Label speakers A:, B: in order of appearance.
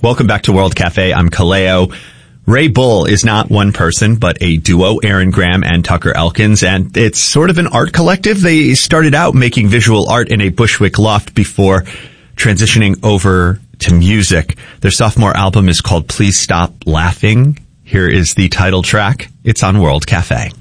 A: Welcome back to World Cafe. I'm Kaleo. Ray Bull is not one person, but a duo, Aaron Graham and Tucker Elkins, and it's sort of an art collective. They started out making visual art in a Bushwick loft before transitioning over to music. Their sophomore album is called Please Stop Laughing. Here is the title track. It's on World Cafe.